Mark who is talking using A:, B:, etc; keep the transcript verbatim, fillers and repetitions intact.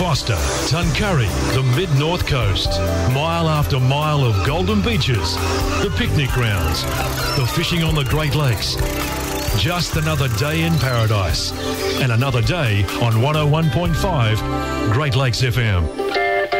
A: Foster, Tuncurry, the mid-north coast. Mile after mile of golden beaches, the picnic grounds, the fishing on the Great Lakes. Just another day in paradise and another day on one oh one point five Great Lakes F M.